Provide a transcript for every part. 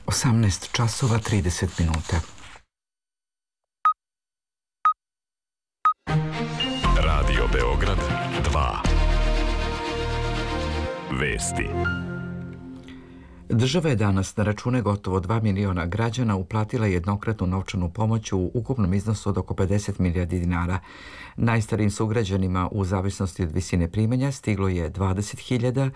18 časova 30 minuta. Radio Beograd 2. Vesti. Država je danas na račune gotovo 2 miliona građana uplatila jednokratnu novčanu pomoć u ukupnom iznosu od oko 50 milijardi dinara. Najstarijim sugrađanima u zavisnosti od visine primanja stiglo je 20.000,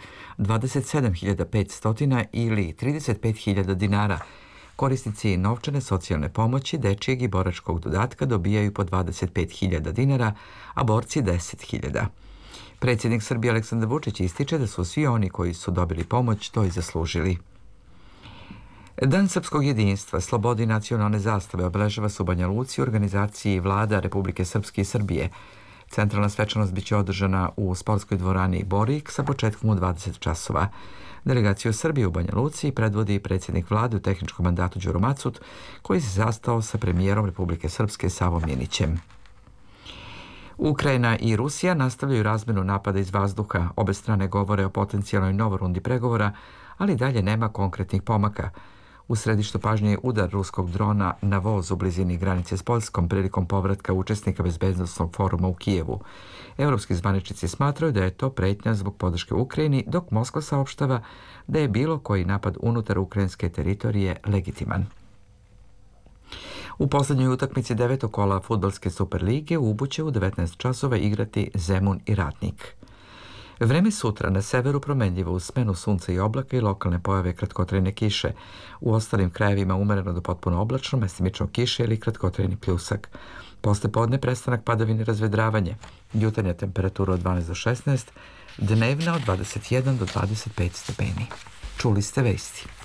27.500 ili 35.000 dinara. Korisnici novčane socijalne pomoći, dečijeg i boračkog dodatka dobijaju po 25.000 dinara, a borci 10.000. Predsjednik Srbije Aleksandar Vučić ističe da su svi oni koji su dobili pomoć to i zaslužili. Dan srpskog jedinstva, slobode i nacionalne zastave obeležava se u Banja Luci u organizaciji Vlada Republike Srpske i Srbije. Centralna svečanost biće održana u sportskoj dvorani Borik sa početkom u 20 časova. Delegaciju Srbije u Banja Luci predvodi predsjednik vlade u tehničkom mandatu Đuro Macut, koji se sastao sa premijerom Republike Srpske Savom Minićem. Ukrajina i Rusija nastavljaju razmjenu napada iz vazduha. Obe strane govore o potencijalnoj novoj rundi pregovora, ali dalje nema konkretnih pomaka. U središtu pažnje je udar ruskog drona na voz u blizini granice s Poljskom prilikom povratka učesnika bezbednosnog foruma u Kijevu. Evropski zvaničnici smatraju da je to pretnja zbog podrške Ukrajini, dok Moskva saopštava da je bilo koji napad unutar ukrajinske teritorije legitiman. U posljednjoj utakmici 9. kola fudbalske Superlige u Ubu će u 19 časova igrati Zemun i Radnik. Vreme sutra na severu promenljivo uz smenu sunca i oblaka i lokalne pojave kratkotrajne kiše. U ostalim krajevima umereno do potpuno oblačno, mestimično kiše ili kratkotrajni pljusak. Posle podne prestanak padavine, razvedravanje. Jutarnja temperatura od 12 do 16, dnevna od 21 do 25 stepeni. Čuli ste vesti.